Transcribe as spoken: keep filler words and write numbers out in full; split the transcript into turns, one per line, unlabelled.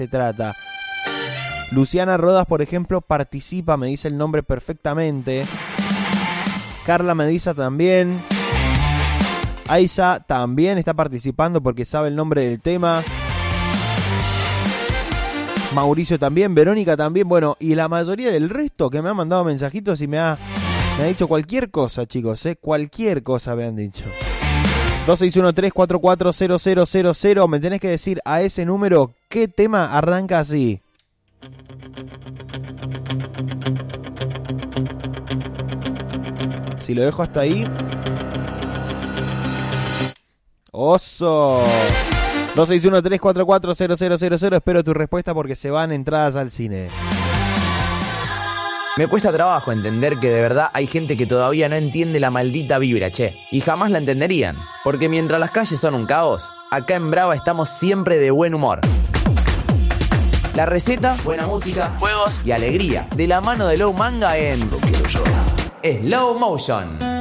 se trata. Luciana Rodas, por ejemplo, participa, me dice el nombre perfectamente. Carla Mediza también. Aiza también está participando porque sabe el nombre del tema. Mauricio también, Verónica también. Bueno, y la mayoría del resto que me han mandado mensajitos y me ha, me ha dicho cualquier cosa, chicos, ¿eh? Cualquier cosa me han dicho. dos seis uno tres cuatro cuatro cero cero cero cero. Me tenés que decir a ese número qué tema arranca así. Si lo dejo hasta ahí. ¡Oso! dos seis uno tres cuatro cuatro cero cero cero cero. Espero tu respuesta porque se van entradas al cine.
Me cuesta trabajo entender que de verdad hay gente que todavía no entiende la maldita vibra, che. Y jamás la entenderían. Porque mientras las calles son un caos, acá en Brava estamos siempre de buen humor. La receta, buena música, juegos y alegría. De la mano de Low Manga en Slow Motion.